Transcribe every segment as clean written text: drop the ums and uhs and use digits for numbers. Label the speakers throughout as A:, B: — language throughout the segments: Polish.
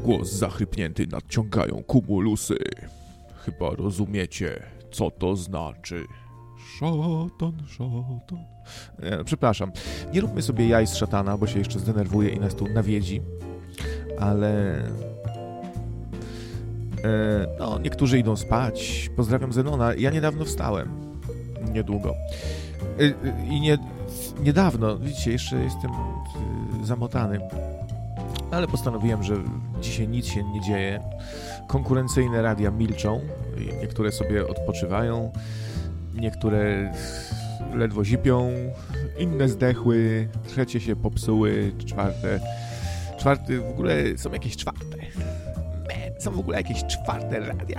A: Głos zachrypnięty nadciągają kumulusy. Chyba rozumiecie, co to znaczy. Szatan, szatan. Przepraszam, nie róbmy sobie jaj z szatana, bo się jeszcze zdenerwuje i nas tu nawiedzi. Ale... no, niektórzy idą spać. Pozdrawiam Zenona. Ja niedawno wstałem. Niedługo. Niedawno, widzicie, jeszcze jestem zamotany. Ale postanowiłem, że dzisiaj nic się nie dzieje. Konkurencyjne radia milczą. Niektóre sobie odpoczywają. Niektóre ledwo zipią. Inne zdechły. Trzecie się popsuły. Czwarte w ogóle są jakieś czwarte. Są w ogóle jakieś czwarte radia.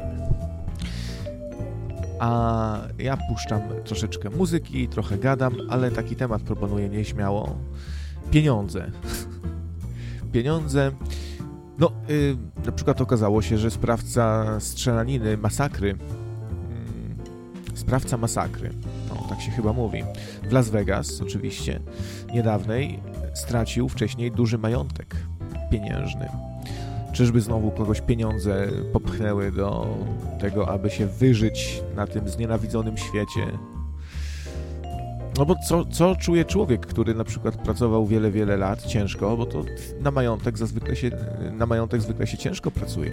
A: A ja puszczam troszeczkę muzyki, trochę gadam, ale taki temat proponuję nieśmiało. Pieniądze. Pieniądze. No, na przykład okazało się, że sprawca strzelaniny, masakry, no tak się chyba mówi, w Las Vegas oczywiście, niedawnej, stracił wcześniej duży majątek pieniężny. Czyżby znowu kogoś pieniądze popchnęły do tego, aby się wyżyć na tym znienawidzonym świecie? No bo co czuje człowiek, który na przykład pracował wiele lat ciężko, bo to na majątek zwykle się ciężko pracuje.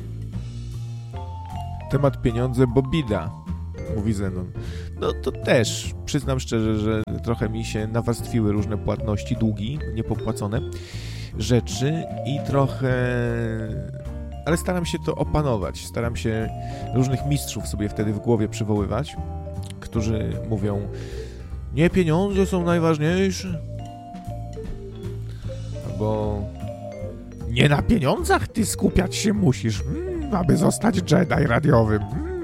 A: Temat pieniądze, bo bida, mówi Zenon. No to też, przyznam szczerze, że trochę mi się nawarstwiły różne płatności, długi, niepopłacone rzeczy i trochę... Ale staram się to opanować, staram się różnych mistrzów sobie wtedy w głowie przywoływać, którzy mówią: nie pieniądze są najważniejsze, bo nie na pieniądzach ty skupiać się musisz, aby zostać Jedi radiowym.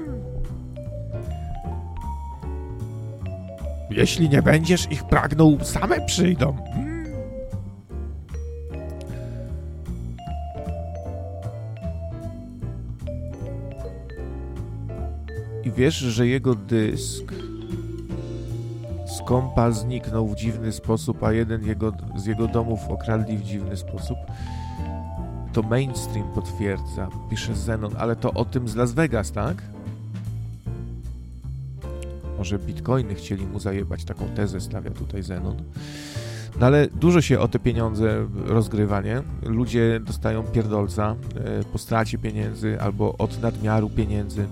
A: Jeśli nie będziesz ich pragnął, same przyjdą. I wiesz, że jego dysk z kompa zniknął w dziwny sposób, a jeden z jego domów okradli w dziwny sposób? To mainstream potwierdza, pisze Zenon, ale to o tym z Las Vegas, tak? Może bitcoiny chcieli mu zajebać, taką tezę stawia tutaj Zenon. No ale dużo się o te pieniądze rozgrywa, nie? Ludzie dostają pierdolca po stracie pieniędzy albo od nadmiaru pieniędzy.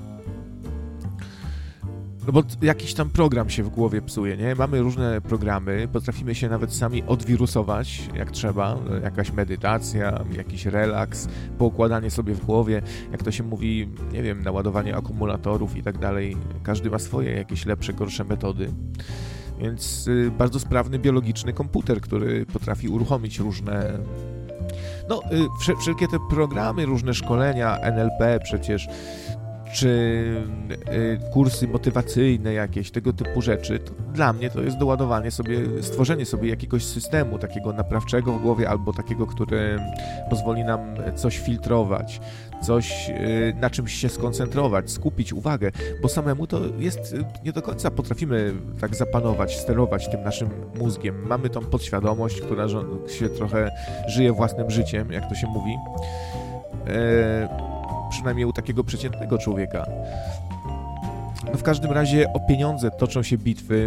A: No bo jakiś tam program się w głowie psuje, nie? Mamy różne programy, potrafimy się nawet sami odwirusować, jak trzeba. Jakaś medytacja, jakiś relaks, poukładanie sobie w głowie, jak to się mówi, nie wiem, naładowanie akumulatorów i tak dalej. Każdy ma swoje jakieś lepsze, gorsze metody. Więc bardzo sprawny biologiczny komputer, który potrafi uruchomić różne... No, wszelkie te programy, różne szkolenia, NLP przecież... czy kursy motywacyjne jakieś, tego typu rzeczy, to dla mnie to jest doładowanie sobie, stworzenie sobie jakiegoś systemu takiego naprawczego w głowie albo takiego, który pozwoli nam coś filtrować, coś na czymś się skoncentrować, skupić uwagę, bo samemu to jest, nie do końca potrafimy tak zapanować, sterować tym naszym mózgiem. Mamy tą podświadomość, która się trochę żyje własnym życiem, jak to się mówi. Przynajmniej u takiego przeciętnego człowieka. No w każdym razie o pieniądze toczą się bitwy.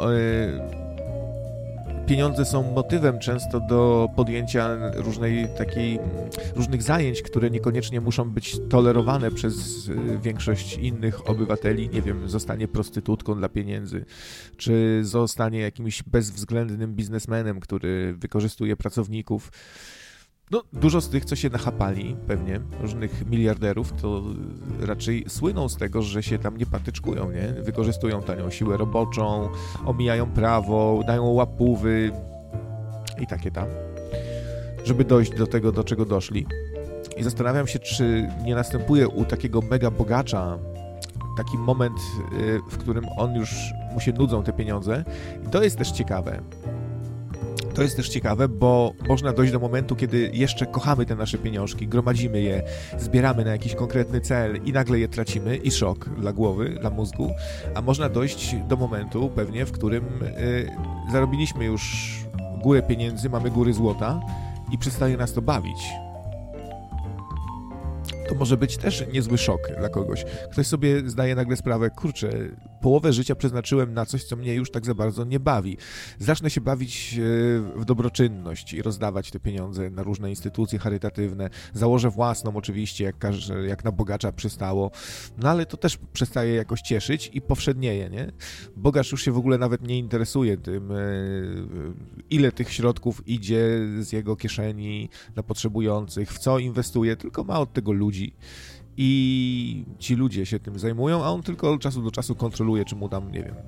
A: Pieniądze są motywem często do podjęcia różnych zajęć, które niekoniecznie muszą być tolerowane przez większość innych obywateli. Nie wiem, zostanie prostytutką dla pieniędzy, czy zostanie jakimś bezwzględnym biznesmenem, który wykorzystuje pracowników. No, dużo z tych, co się nachapali, pewnie, różnych miliarderów, to raczej słyną z tego, że się tam nie patyczkują, nie? Wykorzystują tanią siłę roboczą, omijają prawo, dają łapówy i takie tam, żeby dojść do tego, do czego doszli. I zastanawiam się, czy nie następuje u takiego mega bogacza taki moment, w którym mu się nudzą te pieniądze. I to jest też ciekawe. To jest też ciekawe, bo można dojść do momentu, kiedy jeszcze kochamy te nasze pieniążki, gromadzimy je, zbieramy na jakiś konkretny cel i nagle je tracimy i szok dla głowy, dla mózgu, a można dojść do momentu pewnie, w którym zarobiliśmy już górę pieniędzy, mamy góry złota i przestaje nas to bawić. to może być też niezły szok dla kogoś. Ktoś sobie zdaje nagle sprawę, kurczę, połowę życia przeznaczyłem na coś, co mnie już tak za bardzo nie bawi. Zacznę się bawić w dobroczynność i rozdawać te pieniądze na różne instytucje charytatywne. Założę własną oczywiście, jak na bogacza przystało, no ale to też przestaje jakoś cieszyć i powszednieje, nie? Bogacz już się w ogóle nawet nie interesuje tym, ile tych środków idzie z jego kieszeni na potrzebujących, w co inwestuje, tylko ma od tego ludzi. I ci ludzie się tym zajmują, a on tylko od czasu do czasu kontroluje, czy mu tam, nie wiem,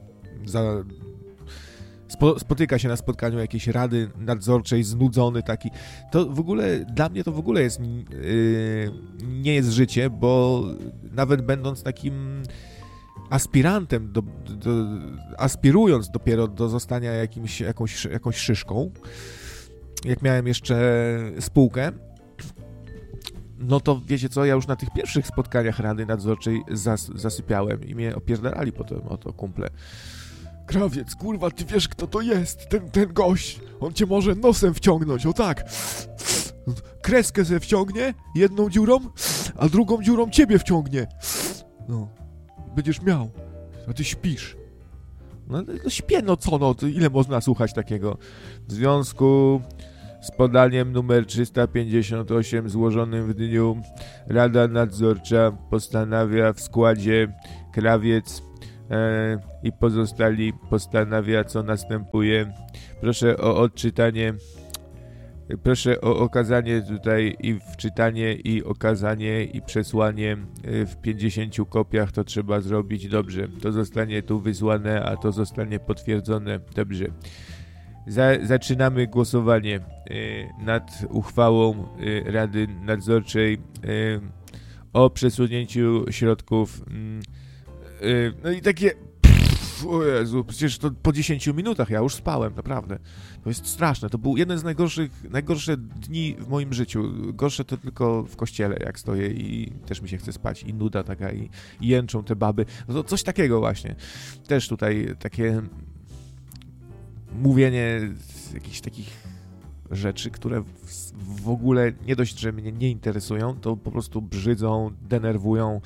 A: spotyka się na spotkaniu jakiejś rady nadzorczej, znudzony taki. To w ogóle, dla mnie to w ogóle jest, nie jest życie, bo nawet będąc takim aspirantem, aspirując dopiero do zostania jakąś szyszką, jak miałem jeszcze spółkę, no to wiecie co, ja już na tych pierwszych spotkaniach rady nadzorczej zasypiałem i mnie opierdalali potem o to kumple. Krawiec, kurwa, ty wiesz kto to jest, ten gość, on cię może nosem wciągnąć, o tak, kreskę se wciągnie, jedną dziurą, a drugą dziurą ciebie wciągnie, no, będziesz miał, a ty śpisz. No śpię, no co, no, to ile można słuchać takiego? W związku z podaniem numer 358 złożonym w dniu Rada Nadzorcza postanawia w składzie Krawiec i pozostali postanawia, co następuje. Proszę o odczytanie, proszę o okazanie tutaj i wczytanie i okazanie i przesłanie w 50 kopiach. To trzeba zrobić dobrze. To zostanie tu wysłane, a to zostanie potwierdzone dobrze. Zaczynamy głosowanie nad uchwałą Rady Nadzorczej o przesunięciu środków. No i takie... O Jezu, przecież to po 10 minutach ja już spałem, naprawdę. To jest straszne. To był jeden z najgorszych dni w moim życiu. Gorsze to tylko w kościele, jak stoję i też mi się chce spać. I nuda taka, i jęczą te baby. No to coś takiego właśnie. Też tutaj takie... mówienie jakichś takich rzeczy, które w ogóle nie dość, że mnie nie interesują, to po prostu brzydzą, denerwują.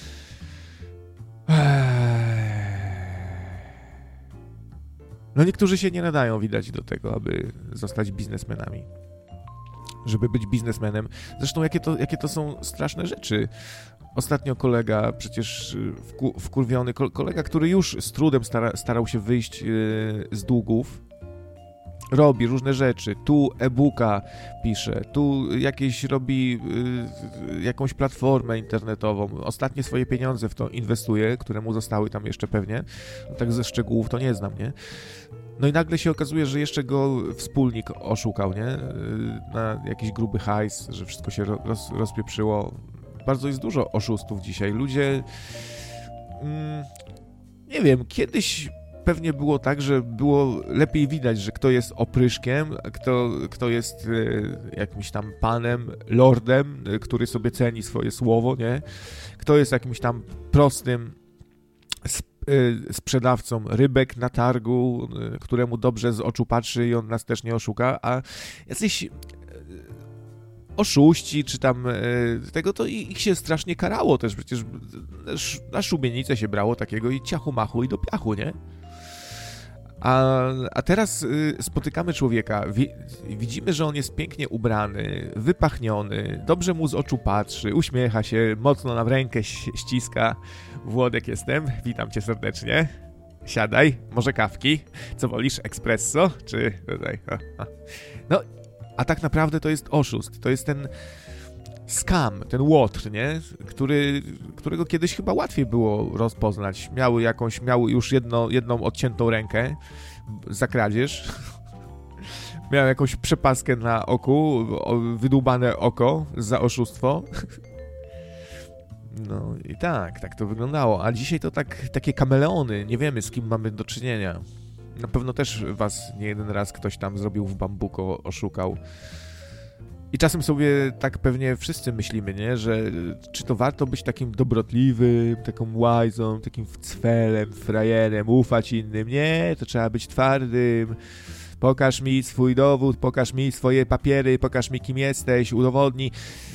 A: No niektórzy się nie nadają, widać, do tego, aby zostać biznesmenami. Żeby być biznesmenem. Zresztą jakie to są straszne rzeczy. Ostatnio kolega, przecież wkurwiony, kolega, który już z trudem starał się wyjść z długów, robi różne rzeczy, tu e-booka pisze, tu robi jakąś platformę internetową, ostatnie swoje pieniądze w to inwestuje, które mu zostały tam jeszcze pewnie, no tak ze szczegółów to nie znam, nie? No i nagle się okazuje, że jeszcze go wspólnik oszukał, nie? Na jakiś gruby hajs, że wszystko się rozpieprzyło. Bardzo jest dużo oszustów dzisiaj. Ludzie, nie wiem, kiedyś pewnie było tak, że było lepiej widać, że kto jest opryszkiem, kto jest jakimś tam panem, lordem, który sobie ceni swoje słowo, nie? Kto jest jakimś tam prostym sprzedawcą rybek na targu, któremu dobrze z oczu patrzy i on nas też nie oszuka, a jacyś oszuści, czy tam tego, to ich się strasznie karało też, przecież na szubienicę się brało takiego i ciachu machu i do piachu, nie? A teraz spotykamy człowieka, widzimy, że on jest pięknie ubrany, wypachniony, dobrze mu z oczu patrzy, uśmiecha się, mocno nam rękę ściska. Włodek jestem, witam cię serdecznie. Siadaj, może kawki? Co wolisz, espresso? Czy tutaj? No, a tak naprawdę to jest oszust, to jest ten scam, ten łotr, nie? Którego kiedyś chyba łatwiej było rozpoznać. Miał już jedną odciętą rękę za kradzież. Miał jakąś przepaskę na oku, wydłubane oko za oszustwo. No i tak to wyglądało. A dzisiaj to takie kameleony, nie wiemy, z kim mamy do czynienia. Na pewno też was nie jeden raz ktoś tam zrobił w bambuko, oszukał. I czasem sobie tak pewnie wszyscy myślimy, nie? Że czy to warto być takim dobrotliwym, taką łajzą, takim cwelem, frajerem, ufać innym. Nie, to trzeba być twardym. Pokaż mi swój dowód, pokaż mi swoje papiery, pokaż mi kim jesteś, udowodnij.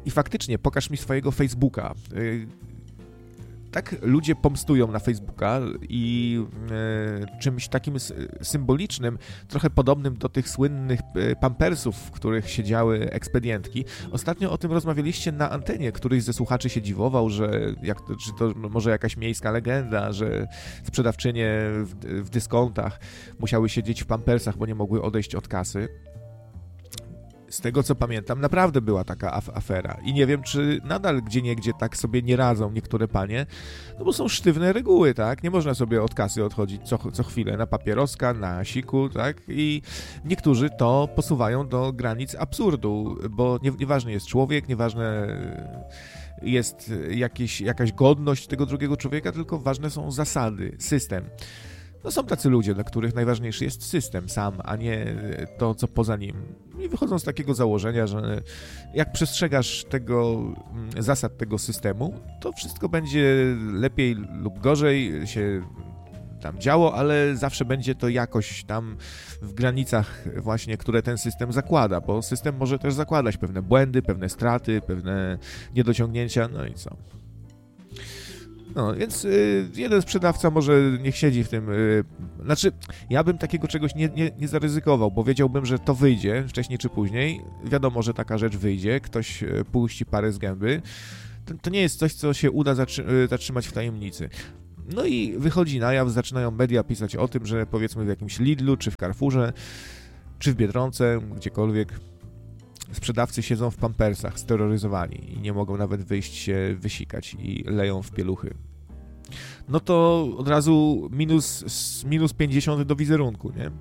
A: I faktycznie, pokaż mi swojego Facebooka. Tak ludzie pomstują na Facebooka i czymś takim symbolicznym, trochę podobnym do tych słynnych pampersów, w których siedziały ekspedientki. Ostatnio o tym rozmawialiście na antenie, któryś ze słuchaczy się dziwował, że czy to może jakaś miejska legenda, że sprzedawczynie w dyskontach musiały siedzieć w pampersach, bo nie mogły odejść od kasy. Z tego, co pamiętam, naprawdę była taka afera. I nie wiem, czy nadal gdzieniegdzie tak sobie nie radzą niektóre panie, no bo są sztywne reguły, tak? Nie można sobie od kasy odchodzić co chwilę na papieroska, na siku, tak? I niektórzy to posuwają do granic absurdu, bo nieważny jest człowiek, nieważne jest jakaś godność tego drugiego człowieka, tylko ważne są zasady, system. No są tacy ludzie, dla których najważniejszy jest system sam, a nie to, co poza nim. I wychodzą z takiego założenia, że jak przestrzegasz zasad tego systemu, to wszystko będzie lepiej lub gorzej się tam działo, ale zawsze będzie to jakoś tam w granicach właśnie, które ten system zakłada, bo system może też zakładać pewne błędy, pewne straty, pewne niedociągnięcia, no i co? No, więc jeden sprzedawca może niech siedzi w tym... Znaczy, ja bym takiego czegoś nie zaryzykował, bo wiedziałbym, że to wyjdzie wcześniej czy później. Wiadomo, że taka rzecz wyjdzie, ktoś puści parę z gęby. To nie jest coś, co się uda zatrzymać w tajemnicy. No i wychodzi na jaw, zaczynają media pisać o tym, że powiedzmy w jakimś Lidlu, czy w Carrefourze, czy w Biedronce, gdziekolwiek, sprzedawcy siedzą w pampersach, steroryzowani i nie mogą nawet wyjść się wysikać i leją w pieluchy. No to od razu minus 50 do wizerunku, nie?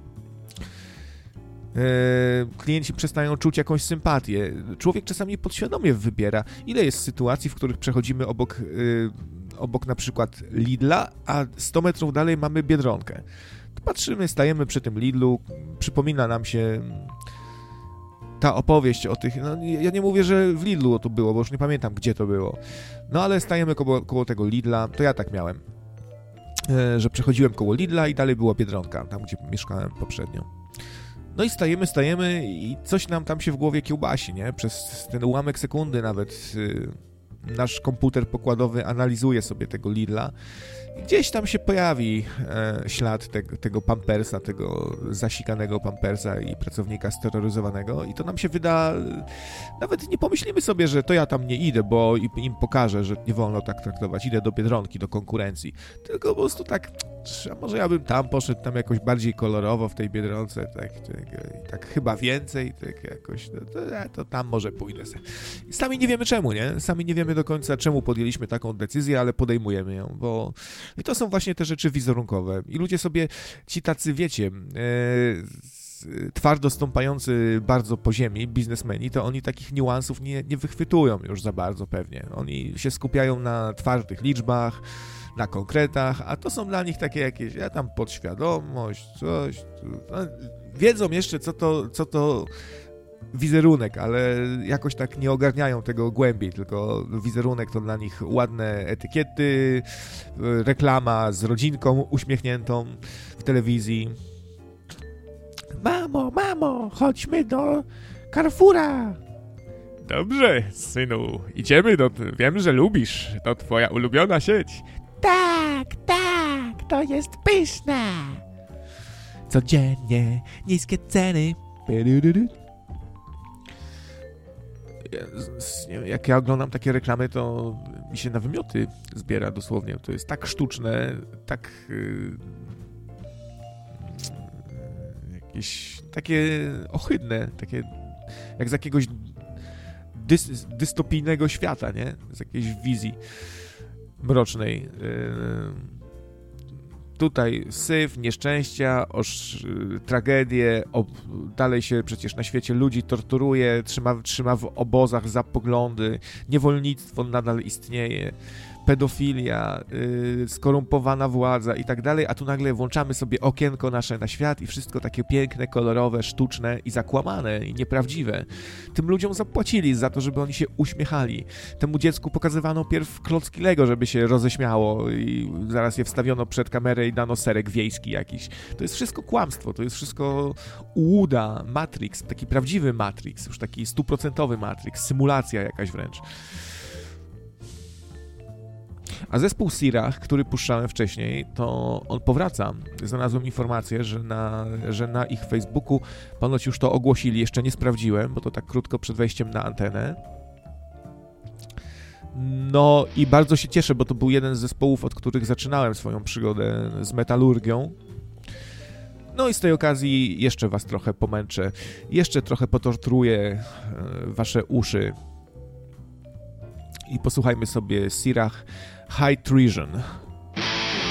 A: Klienci przestają czuć jakąś sympatię. Człowiek czasami podświadomie wybiera. Ile jest sytuacji, w których przechodzimy obok na przykład Lidla, a 100 metrów dalej mamy Biedronkę. To patrzymy, stajemy przy tym Lidlu, przypomina nam się ta opowieść o tych... No, ja nie mówię, że w Lidlu to było, bo już nie pamiętam, gdzie to było. No ale stajemy koło tego Lidla, to ja tak miałem, że przechodziłem koło Lidla i dalej była Biedronka, tam gdzie mieszkałem poprzednio. No i stajemy i coś nam tam się w głowie kiełbasi, nie? Przez ten ułamek sekundy nawet nasz komputer pokładowy analizuje sobie tego Lidla i gdzieś tam się pojawi ślad tego pampersa, tego zasikanego pampersa i pracownika steroryzowanego i to nam się wyda, nawet nie pomyślimy sobie, że to ja tam nie idę, bo im pokażę, że nie wolno tak traktować, idę do Biedronki, do konkurencji, tylko po prostu tak, a może ja bym tam poszedł, tam jakoś bardziej kolorowo w tej Biedronce, tak chyba więcej, tak jakoś, to tam może pójdę sobie. Sami nie wiemy czemu, nie? Sami nie wiemy do końca, czemu podjęliśmy taką decyzję, ale podejmujemy ją, bo i to są właśnie te rzeczy wizerunkowe. I ludzie sobie, ci tacy, wiecie, twardo stąpający bardzo po ziemi, biznesmeni, to oni takich niuansów nie wychwytują już za bardzo pewnie. Oni się skupiają na twardych liczbach, na konkretach, a to są dla nich takie jakieś, tam podświadomość, coś. No, wiedzą jeszcze, co to wizerunek, ale jakoś tak nie ogarniają tego głębiej, tylko wizerunek to dla nich ładne etykiety, reklama z rodzinką uśmiechniętą w telewizji. Mamo, chodźmy do Carrefoura. Dobrze, synu, idziemy wiem, że lubisz, to twoja ulubiona sieć. Tak, to jest pyszna. Codziennie niskie ceny. Jak ja oglądam takie reklamy, to mi się na wymioty zbiera dosłownie. To jest tak sztuczne, tak jakieś takie ohydne, takie jak z jakiegoś dystopijnego świata, nie? Z jakiejś wizji mrocznej. Tutaj syf, nieszczęścia, tragedie, dalej się przecież na świecie ludzi torturuje, trzyma w obozach za poglądy, niewolnictwo nadal istnieje, pedofilia, skorumpowana władza i tak dalej, a tu nagle włączamy sobie okienko nasze na świat i wszystko takie piękne, kolorowe, sztuczne i zakłamane i nieprawdziwe. Tym ludziom zapłacili za to, żeby oni się uśmiechali. Temu dziecku pokazywano pierw klocki Lego, żeby się roześmiało i zaraz je wstawiono przed kamerę i dano serek wiejski jakiś. To jest wszystko kłamstwo, to jest wszystko ułuda, Matrix, taki prawdziwy Matrix, już taki 100% Matrix, symulacja jakaś wręcz. A zespół Sirach, który puszczałem wcześniej, to on powraca. Znalazłem informację, że na ich Facebooku ponoć już to ogłosili, jeszcze nie sprawdziłem, bo to tak krótko przed wejściem na antenę. No i bardzo się cieszę, bo to był jeden z zespołów, od których zaczynałem swoją przygodę z metalurgią. No i z tej okazji jeszcze was trochę pomęczę, jeszcze trochę potorturuję wasze uszy. I posłuchajmy sobie Sirach High Treason.